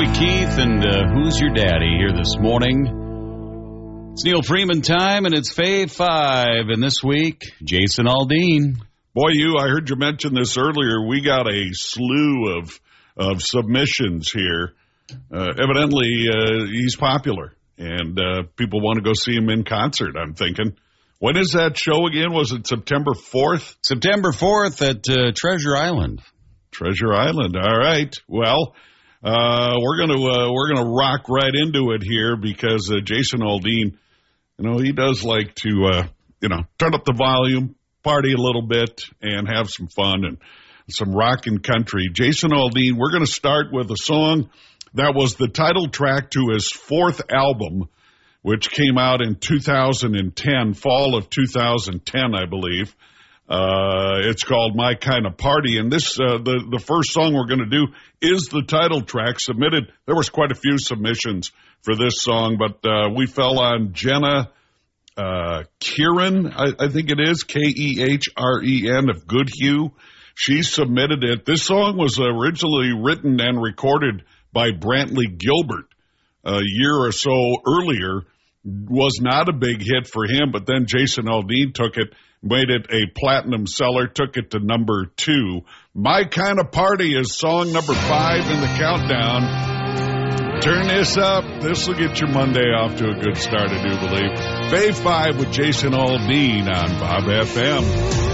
Toby Keith and Who's Your Daddy here this morning. It's Neil Freeman time, and it's Fave 5. And this week, Jason Aldean. Boy, I heard you mention this earlier. We got a slew of submissions here. Evidently, he's popular, and people want to go see him in concert, I'm thinking. When is that show again? Was it September 4th? September 4th at Treasure Island. Treasure Island. All right. Well, we're gonna rock right into it here because Jason Aldean, he does like to turn up the volume, party a little bit, and have some fun and some rock and country. Jason Aldean. We're going to start with a song that was the title track to his fourth album, which came out in 2010, fall of 2010, I believe. It's called My Kind of Party, and this the first song we're going to do is the title track submitted. There was quite a few submissions for this song, but we fell on Jenna Kieran, I think it is, Kehren of Goodhue. She submitted it. This song was originally written and recorded by Brantley Gilbert a year or so earlier. Was not a big hit for him, but then Jason Aldean took it, made it a platinum seller, took it to number 2. My Kind of Party is song number 5 in the countdown. Turn this up. This will get your Monday off to a good start, I do believe. Fave 5 with Jason Aldean on Bob FM.